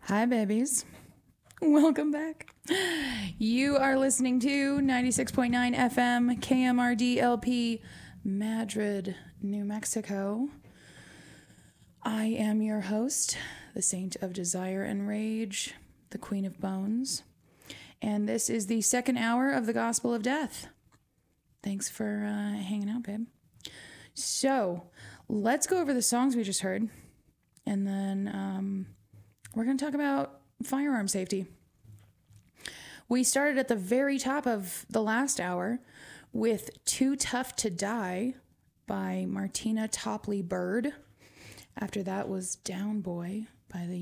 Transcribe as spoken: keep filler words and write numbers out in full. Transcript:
Hi, babies. Welcome back. You are listening to ninety-six point nine F M K M R D L P, Madrid, New Mexico. I am your host, the Saint of Desire and Rage, the Queen of Bones. And this is the second hour of the Gospel of Death. Thanks for uh, hanging out, babe. So, let's go over the songs we just heard. And then um, we're going to talk about firearm safety. We started at the very top of the last hour with Too Tough to Die by Martina Topley Bird. After that was Down Boy by the